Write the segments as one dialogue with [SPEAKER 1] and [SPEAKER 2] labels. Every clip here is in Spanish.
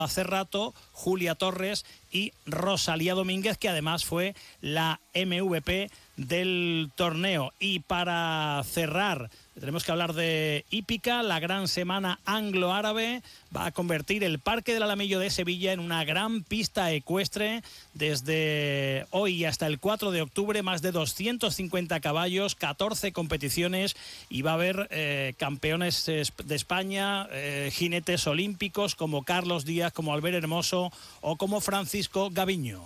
[SPEAKER 1] hace rato, Julia Torres y Rosalía Domínguez, que además fue la MVP del torneo. Y para cerrar, tenemos que hablar de hípica. La gran semana anglo-árabe va a convertir el Parque del Alamillo de Sevilla en una gran pista ecuestre. Desde hoy hasta el 4 de octubre, más de 250 caballos, 14 competiciones, y va a haber campeones de España, jinetes olímpicos como Carlos Díaz, como Albert Hermoso o como Francisco Gaviño.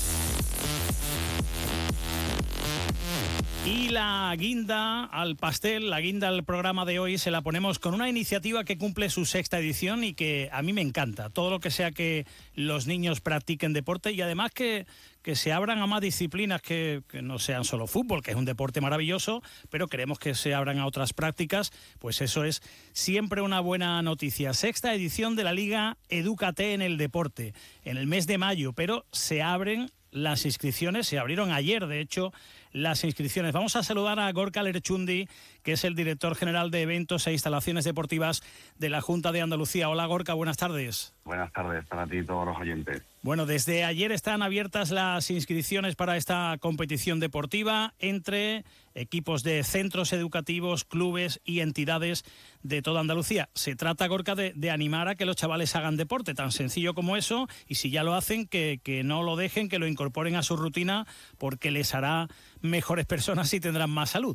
[SPEAKER 1] Y la guinda al pastel, la guinda al programa de hoy, se la ponemos con una iniciativa que cumple su 6ª edición y que a mí me encanta. Todo lo que sea que los niños practiquen deporte y además que se abran a más disciplinas que no sean solo fútbol, que es un deporte maravilloso, pero queremos que se abran a otras prácticas, pues eso es siempre una buena noticia. 6ª edición de la Liga Edúcate en el Deporte, en el mes de mayo, pero se abren las inscripciones, se abrieron ayer, de hecho, las inscripciones. Vamos a saludar a Gorka Lerchundi, que es el director general de eventos e instalaciones deportivas de la Junta de Andalucía. Hola Gorka, buenas tardes.
[SPEAKER 2] Buenas tardes para ti y todos los oyentes.
[SPEAKER 1] Bueno, desde ayer están abiertas las inscripciones para esta competición deportiva entre equipos de centros educativos, clubes y entidades de toda Andalucía. Se trata, Gorka, de animar a que los chavales hagan deporte, tan sencillo como eso, y si ya lo hacen, que no lo dejen, que lo incorporen a su rutina, porque les hará mejores personas y tendrán más salud.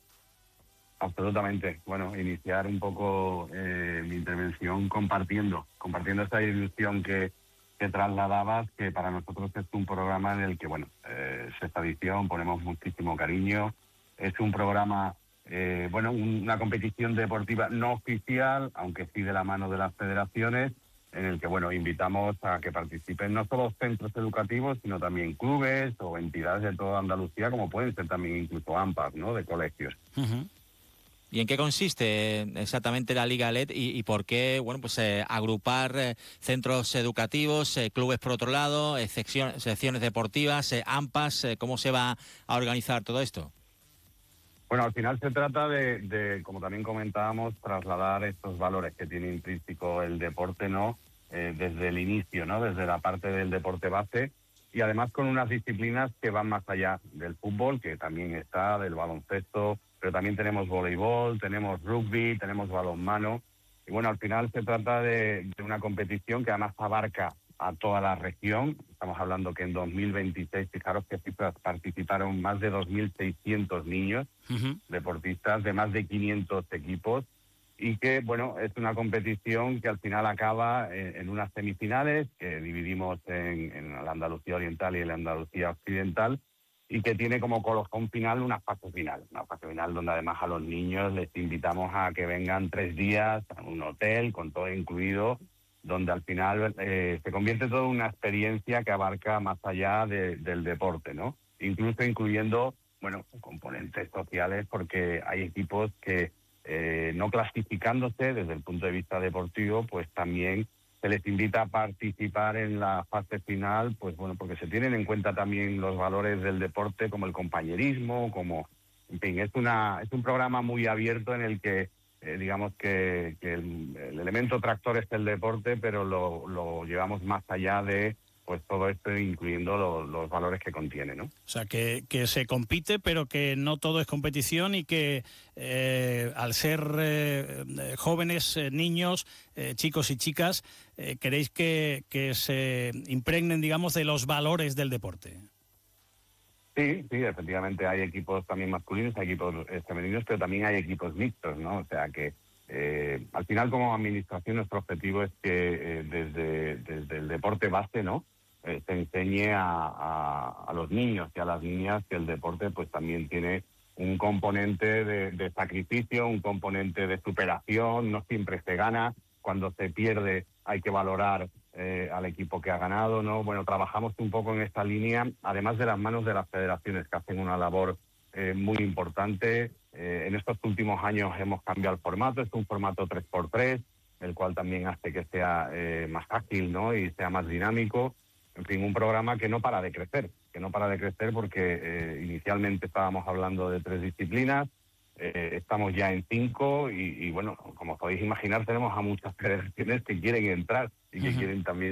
[SPEAKER 2] Absolutamente. Bueno, iniciar un poco mi intervención compartiendo esta ilusión que trasladabas, que para nosotros es un programa en el que, bueno, 6ª edición, ponemos muchísimo cariño. Es un programa, una competición deportiva no oficial, aunque sí de la mano de las federaciones, en el que, bueno, invitamos a que participen no solo centros educativos, sino también clubes o entidades de toda Andalucía, como pueden ser también incluso AMPAs, ¿no?, de colegios.
[SPEAKER 3] Uh-huh. ¿Y en qué consiste exactamente la Liga LED y por qué, bueno, pues agrupar centros educativos, clubes por otro lado, secciones deportivas, AMPAs? ¿Cómo se va a organizar todo esto?
[SPEAKER 2] Bueno, al final se trata de, como también comentábamos, trasladar estos valores que tiene intrínseco el deporte, ¿no? Desde el inicio, ¿no? Desde la parte del deporte base, y además con unas disciplinas que van más allá del fútbol, que también está, del baloncesto, pero también tenemos voleibol, tenemos rugby, tenemos balonmano. Y bueno, al final se trata de una competición que además abarca a toda la región. Estamos hablando que en 2026, fijaros que participaron más de 2.600 niños, uh-huh, deportistas de más de 500 equipos, y que, bueno, es una competición que al final acaba en unas semifinales que dividimos en la Andalucía Oriental y la Andalucía Occidental, y que tiene como colofón final una fase final donde además a los niños les invitamos a que vengan 3 días a un hotel con todo incluido, donde al final se convierte todo en una experiencia que abarca más allá del deporte, ¿no? Incluso incluyendo, bueno, componentes sociales, porque hay equipos que no clasificándose desde el punto de vista deportivo, pues también se les invita a participar en la fase final, pues bueno, porque se tienen en cuenta también los valores del deporte, como el compañerismo, como, en fin, es un programa muy abierto en el que digamos que el elemento tractor es el deporte, pero lo llevamos más allá de pues todo esto, incluyendo los valores que contiene, ¿no?
[SPEAKER 1] O sea, que se compite, pero que no todo es competición, y que al ser jóvenes, niños, chicos y chicas, queréis que se impregnen, digamos, de los valores del deporte.
[SPEAKER 2] Sí, efectivamente hay equipos también masculinos, hay equipos femeninos, pero también hay equipos mixtos, ¿no? O sea que al final, como administración, nuestro objetivo es que desde el deporte base, ¿no?, se enseñe a los niños y a las niñas que el deporte pues también tiene un componente de sacrificio, un componente de superación. No siempre se gana, cuando se pierde hay que valorar al equipo que ha ganado, ¿no? Bueno, trabajamos un poco en esta línea, además de las manos de las federaciones, que hacen una labor muy importante. En estos últimos años hemos cambiado el formato, es un formato 3x3, el cual también hace que sea más ágil, ¿no?, y sea más dinámico. En fin, un programa que no para de crecer porque inicialmente estábamos hablando de 3 disciplinas, estamos ya en 5 y bueno, como podéis imaginar, tenemos a muchas federaciones que quieren entrar y que quieren también